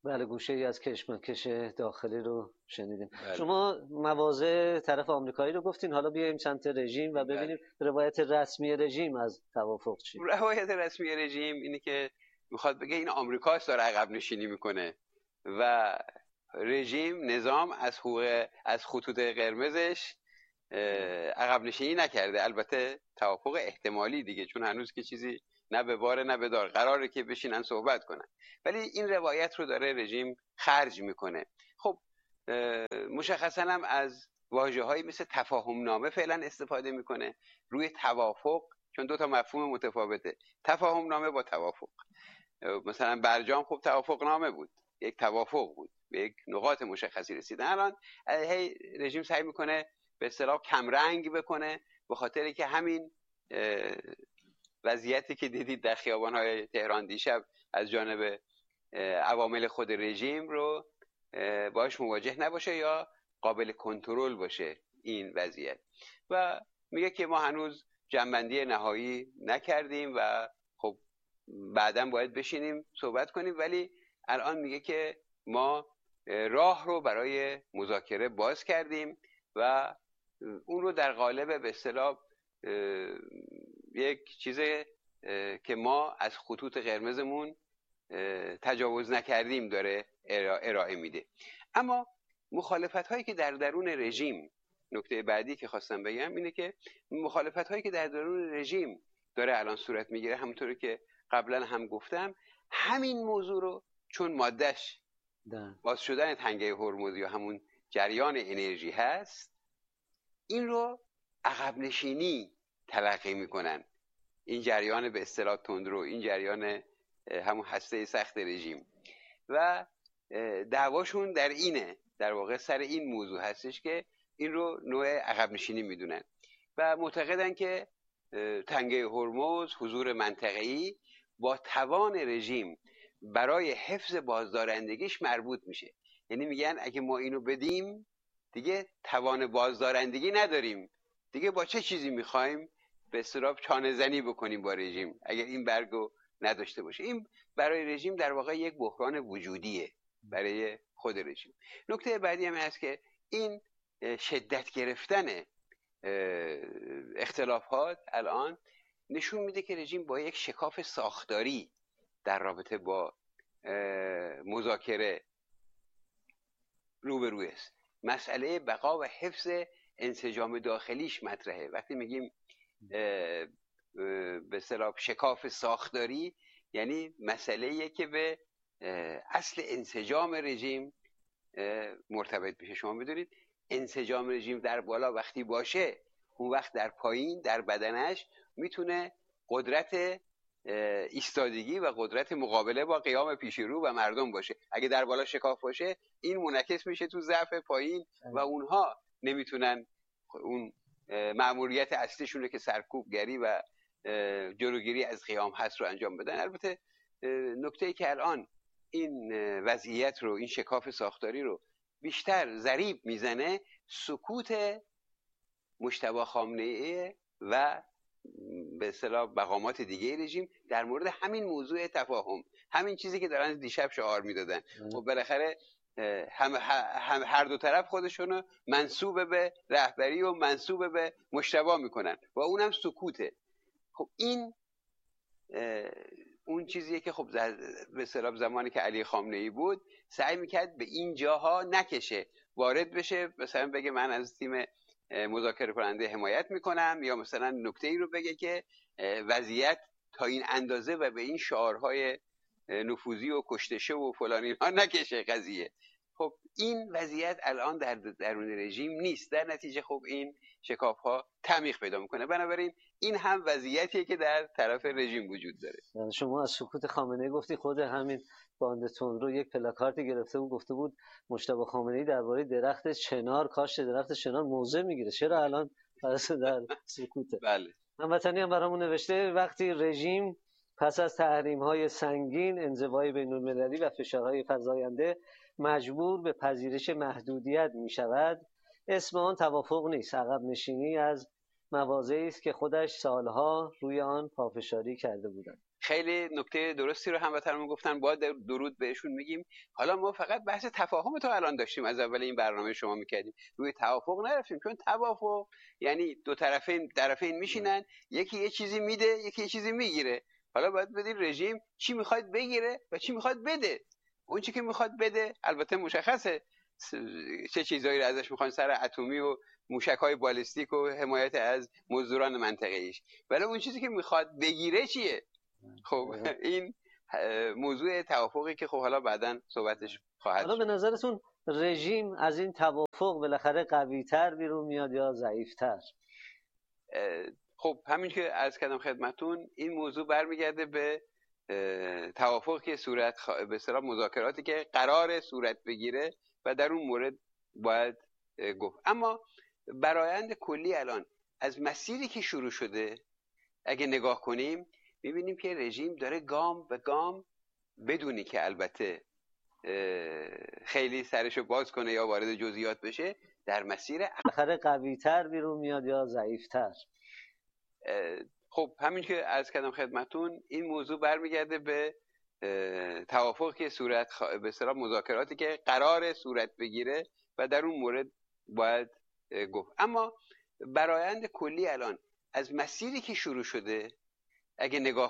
بله، گوشه ای از کشمکش داخلی رو شنیدیم. بله. شما مواضع طرف آمریکایی رو گفتین، حالا بیایم سمت رژیم و ببینیم روایت رسمی رژیم از توافق چی؟ روایت رسمی رژیم اینه که میخواد بگه این آمریکاست داره عقب نشینی میکنه و رژیم نظام از خطوط قرمزش عقب نشینی نکرده. البته توافق احتمالی دیگه، چون هنوز که چیزی نه به باره نه به دار، قراره که بشینن صحبت کنن، ولی این روایت رو داره رژیم خرج میکنه. خب مشخصا هم از واژه‌هایی مثل تفاهم نامه فعلا استفاده میکنه روی توافق، چون دو تا مفهوم متفاوته، تفاهم نامه با توافق. مثلا برجام خب توافق نامه بود، یک توافق بود، به یک نقاط مشخصی رسیدن. الان هی رژیم سعی میکنه به اصطلاح کمرنگ بکنه، به خاطری که همین وضعیتی که دیدید در خیابان‌های تهران دیشب از جانب عوامل خود رژیم رو باش مواجه نباشه یا قابل کنترل باشه این وضعیت. و میگه که ما هنوز جنبندی نهایی نکردیم و خب بعداً باید بشینیم صحبت کنیم، ولی الان میگه که ما راه رو برای مذاکره باز کردیم و اون رو در قالب به اصطلاح یک چیز که ما از خطوط قرمزمون تجاوز نکردیم داره ارائه میده. اما مخالفت هایی که در درون رژیم، نکته بعدی که خواستم بگم اینه که مخالفت هایی که در درون رژیم داره الان صورت میگیره، همونطوری که قبلا هم گفتم، همین موضوع رو چون مادهش باز شدن تنگه هرمز یا همون جریان انرژی هست، این رو عقب نشینی تلقی میکنن. این جریان به اصطلاح تندرو، این جریان همون هسته سخت رژیم، و دعواشون در اینه، در واقع سر این موضوع هستش که این رو نوع عقب نشینی میدونن و معتقدن که تنگه هرمز، حضور منطقه‌ای با توان رژیم برای حفظ بازدارندگیش مربوط میشه. یعنی میگن اگه ما اینو بدیم دیگه توان بازدارندگی نداریم، دیگه با چه چیزی میخوایم به اصطلاح چانه زنی بکنیم با رژیم اگر این برگو نداشته باشه. این برای رژیم در واقع یک بحران وجودیه برای خود رژیم. نکته بعدی هم هست که این شدت گرفتن اختلافات الان نشون میده که رژیم با یک شکاف ساختاری در رابطه با مذاکره روبروی است. مسئله بقا و حفظ انسجام داخلیش مطرحه. وقتی میگیم به اصطلاح شکاف ساختاری، یعنی مسئله‌ایه که به اصل انسجام رژیم مرتبط میشه. شما میدونید انسجام رژیم در بالا وقتی باشه، اون وقت در پایین در بدنش میتونه قدرت ایستادگی و قدرت مقابله با قیام پیش رو و مردم باشه. اگه در بالا شکاف باشه، این منعکس میشه تو ضعف پایین و اونها نمیتونن اون مأموریت اصلیشونه که سرکوبگری و جلوگیری از قیام هست رو انجام بدن. البته نکته‌ای که الان این وضعیت رو، این شکاف ساختاری رو بیشتر ضریب میزنه، سکوت مجتبی خامنه‌ای و به اصطلاح مقامات دیگه رژیم در مورد همین موضوع تفاهم، همین چیزی که دارن دیشب شعار میدادن. و بالاخره هر دو طرف خودشونو منسوب به رهبری و منسوب به مجتبی میکنن و اونم سکوته. خب این اون چیزیه که خب به اصطلاح زمانی که علی خامنه‌ای بود سعی میکرد به این جاها نکشه، وارد بشه، مثلا بگه من از تیم مذاکره کننده حمایت میکنم، یا مثلا نکته ای رو بگه که وضعیت تا این اندازه و به این شعارهای نفوذی و کشتشه و فلان اینها نکشه قضیه. خب این وضعیت الان در درون رژیم نیست، در نتیجه خب این شکاف ها تعمیق پیدا میکنه. بنابراین این هم وضعیتیه که در طرف رژیم وجود داره. شما از سکوت خامنه‌ای گفتی، خود همین باند تندرو یک پلاکارتی گرفته بود گفته بود مجتبی خامنه‌ای درباره درخت چنار، کاشت درخت چنار موضع میگیره، چرا الان در سکوته؟ بله. هموطنی هم برامون نوشته وقتی رژیم پس از تحریم‌های سنگین، انزوای بین‌المللی و فشارهای فزاینده مجبور به پذیرش محدودیت می‌شود، اسم آن توافق نیست، عقب نشینی از مواضعی است که خودش سالها روی آن پافشاری کرده بودند. خیلی نکته درستی رو هموطنان گفتن، باید درود بهشون میگیم. حالا ما فقط بحث تفاهم تو الان داشتیم، از اول این برنامه شما میکردیم، روی توافق نرفتیم، چون توافق یعنی دو طرفین میشینن، یکی یه چیزی میده، یکی یه چیزی میگیره. حالا باید بدید رژیم چی میخواد بگیره و چی میخواد بده. اون چی که میخواد بده البته مشخصه چه چیزایی رو ازش میخوان، سر اتمی و موشک‌های بالستیک و حمایت از مزدوران منطقه‌ایش، ولی اون چیزی که میخواد بگیره چیه؟ خب این موضوع توافقی که خب حالا بعداً صحبتش خواهد حالا شد. به نظرتون رژیم از این توافق بالاخره قوی‌تر بیرون میاد یا ضعیف‌تر؟ خب همین که عرض کردم خدمتون، این موضوع برمیگرده به توافق که به اصطلاح مذاکراتی که قرار صورت بگیره و در اون مورد باید گفت. اما برآیند کلی الان از مسیری که شروع شده اگه نگاه کنیم میبینیم که رژیم داره گام به گام، بدونی که البته خیلی سرشو باز کنه یا وارد جزئیات بشه، در مسیر بالاخره قوی‌تر بیرون میاد یا ضعیف‌تر؟ خب همین که عرض کردم خدمتون، این موضوع برمیگرده به توافق که به اصطلاح مذاکراتی که قرار صورت بگیره و در اون مورد باید گفت. اما برآیند کلی الان از مسیری که شروع شده اگه نگاه